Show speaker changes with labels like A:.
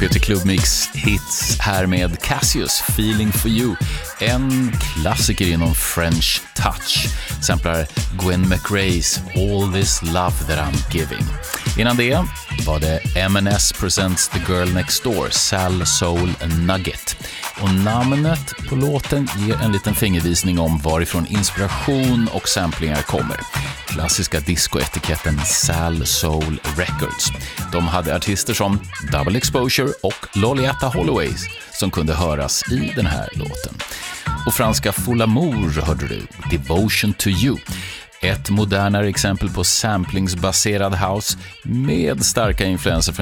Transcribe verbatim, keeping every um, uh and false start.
A: Peter Clubmix hits här med Cassius, Feeling for you. En klassiker inom French touch. Samplar Gwen McRae's All this love that I'm giving. Innan det var det M and S presents The Girl Next Door, Sal Soul Nugget. Och namnet på låten ger en liten fingervisning om varifrån inspiration och samplingar kommer. Klassiska discoetiketten Sal Soul Records. De hade artister som Double Exposure och Lolita Holloways som kunde höras i den här låten. Och franska Folamour hörde du, Devotion to You. Ett modernare exempel på samplingsbaserad house med starka influenser från